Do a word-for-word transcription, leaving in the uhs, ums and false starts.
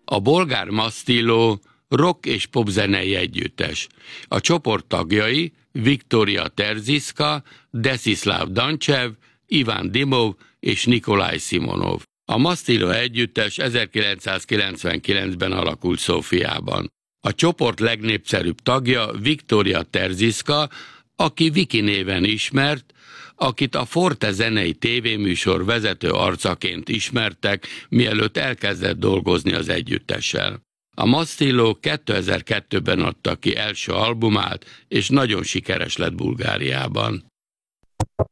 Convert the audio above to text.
A bolgár Mastilo rock és popzenei együttes. A csoport tagjai Viktoria Terziska, Desislav Dancsev, Ivan Dimov és Nikolaj Simonov. A Mastilo együttes ezerkilencszázkilencvenkilencben alakult Szófiában. A csoport legnépszerűbb tagja Viktoria Terziska, aki Viki néven ismert, akit a Forte zenei tévéműsor vezető arcaként ismertek, mielőtt elkezdett dolgozni az együttessel. A Mastilo kétezer-kettőben adta ki első albumát, és nagyon sikeres lett Bulgáriában.